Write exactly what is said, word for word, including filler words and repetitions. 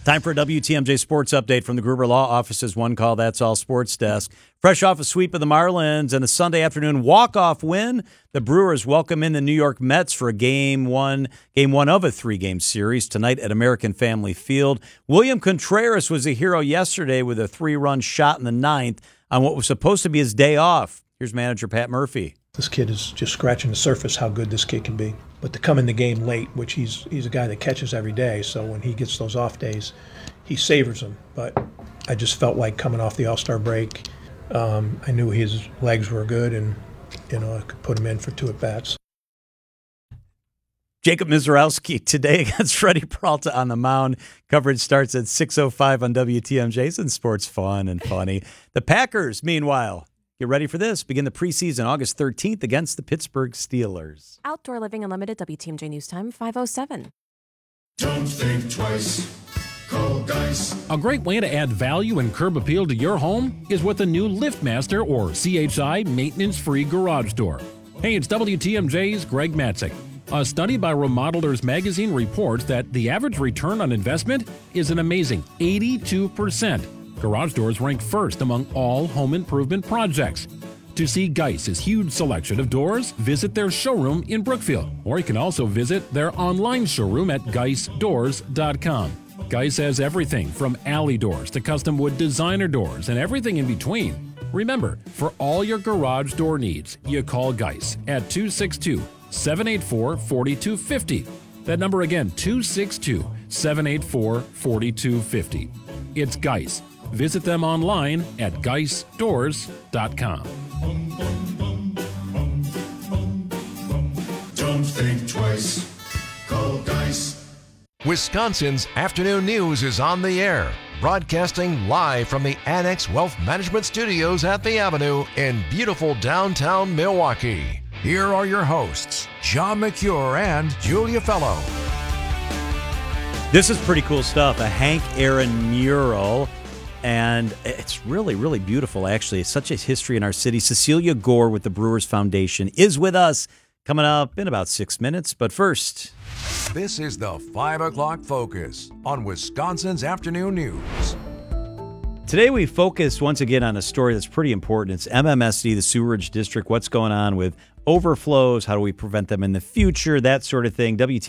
Time for a W T M J Sports Update from the Gruber Law Office's One Call That's All Sports Desk. Fresh off a sweep of the Marlins and a Sunday afternoon walk-off win, the Brewers welcome in the New York Mets for a game one, game one of a three-game series tonight at American Family Field. William Contreras was a hero yesterday with a three-run shot in the ninth on what was supposed to be his day off. Here's manager Pat Murphy. This kid is just scratching the surface how good this kid can be. But to come in the game late, which he's he's a guy that catches every day, so when he gets those off days, he savors them. But I just felt like coming off the All-Star break, um, I knew his legs were good, and you know I could put him in for two at-bats. Jacob Mizorowski today against Freddie Peralta on the mound. Coverage starts at six oh five on W T M J. It's sports fun and funny. The Packers, meanwhile, get ready for this. Begin the preseason August thirteenth against the Pittsburgh Steelers. Outdoor Living Unlimited, W T M J News Time, five oh seven. Don't think twice. Call Geis. A great way to add value and curb appeal to your home is with a new LiftMaster or C H I maintenance-free garage door. Hey, it's W T M J's Greg Matzik. A study by Remodelers Magazine reports that the average return on investment is an amazing eighty-two percent. Garage doors rank first among all home improvement projects. To see Geis's huge selection of doors, visit their showroom in Brookfield, or you can also visit their online showroom at geis doors dot com. Geis has everything from alley doors to custom wood designer doors and everything in between. Remember, for all your garage door needs, you call Geis at two six two, seven eight four, four two five zero. That number again, two six two, seven eight four, four two five zero. It's Geis. Visit them online at geis doors dot com. Don't think twice. Call Geis. Wisconsin's Afternoon News is on the air, broadcasting live from the Annex Wealth Management Studios at the Avenue in beautiful downtown Milwaukee. Here are your hosts, John McCure and Julia Fellow. This is pretty cool stuff. A Hank Aaron mural. And it's really, really beautiful, actually. It's such a history in our city. Cecilia Gore with the Brewers Foundation is with us, coming up in about six minutes. But first, this is the five o'clock Focus on Wisconsin's Afternoon News. Today we focus once again on a story that's pretty important. It's M M S D, the sewerage district. What's going on with overflows? How do we prevent them in the future? That sort of thing. W T